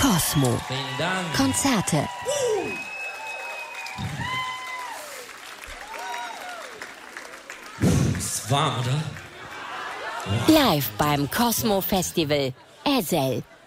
Cosmo. Konzerte. Ist warm, oder? Live beim Cosmo Festival. Ezel.